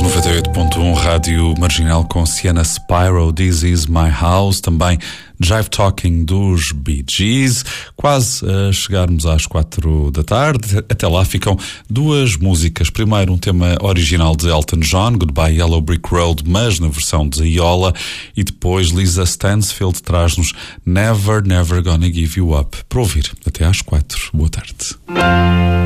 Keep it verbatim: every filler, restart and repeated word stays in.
noventa e oito ponto um Rádio Marginal com Sienna Spyro, This Is My House, também Jive Talking dos Bee Gees, quase a chegarmos às quatro da tarde. Até lá ficam duas músicas. Primeiro um tema original de Elton John, Goodbye Yellow Brick Road, mas na versão de Iola, e depois Lisa Stansfield traz-nos Never, Never Gonna Give You Up, para ouvir até às quatro. Boa tarde.